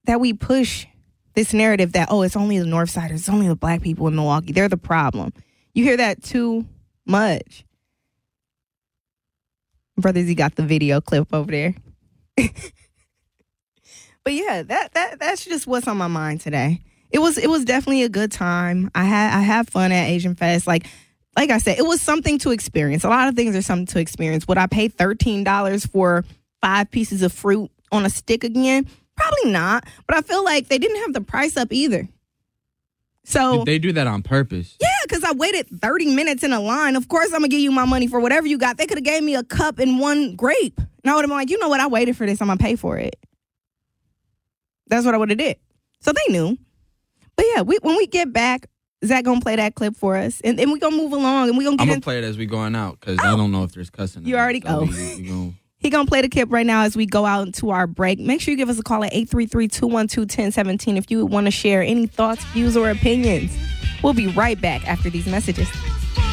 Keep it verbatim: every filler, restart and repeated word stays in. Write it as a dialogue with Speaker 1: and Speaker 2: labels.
Speaker 1: that we push this narrative that, oh, it's only the North Siders, it's only the black people in Milwaukee. They're the problem. You hear that too much. Brother Z got the video clip over there. But yeah, that that that's just what's on my mind today. It was it was definitely a good time. I had I had fun at Asian Fest. Like like I said, it was something to experience. A lot of things are something to experience. Would I pay thirteen dollars for five pieces of fruit on a stick again? Probably not. But I feel like they didn't have the price up either. So
Speaker 2: they do that on purpose.
Speaker 1: Yeah, because I waited thirty minutes in a line. Of course, I'm going to give you my money for whatever you got. They could have gave me a cup and one grape. And I would have been like, you know what? I waited for this. I'm going to pay for it. That's what I would have did. So they knew. But yeah, we, when we get back, Zach going to play that clip for us. And, and we're going to move along. And we're going to
Speaker 2: I'm
Speaker 1: get
Speaker 2: going to play it as we going out because oh. I don't know if there's cussing.
Speaker 1: You already
Speaker 2: so
Speaker 1: go.
Speaker 2: We, we gonna...
Speaker 1: He going to play the clip right now as we go out into our break. Make sure you give us a call at eight three three, two one two, one zero one seven if you want to share any thoughts, views, or opinions. We'll be right back after these messages.